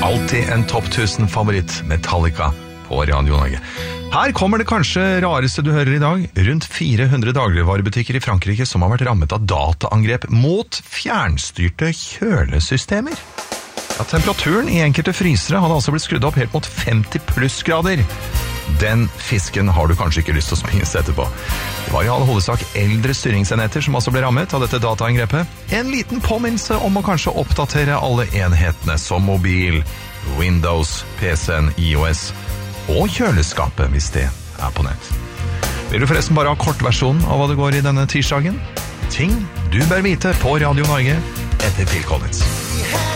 Alltid en topp 1000 favoritt, Metallica på Radio Norge. Her kommer det kanskje rareste du hører i dag. Rundt 400 dagligvarebutikker i Frankrike som har vært rammet av dataangrep mot fjernstyrte kjølesystemer. Ja, temperaturen i enkelte frysere hadde altså blitt skrudd opp helt mot 50 plussgrader. Den fisken har du kanskje ikke lyst til å spise etterpå. Det var i all hovedsak eldre styringsenheter som også ble rammet av dette dataangrepet. En liten påminnelse om å kanskje oppdatere alle enhetene som mobil, Windows, PC-en, iOS og kjøleskapet hvis det er på nett. Vil du forresten bare ha kortversjonen av hva det går i denne tirsdagen? Ting du bør vite på Radio Norge etter Phil Collins.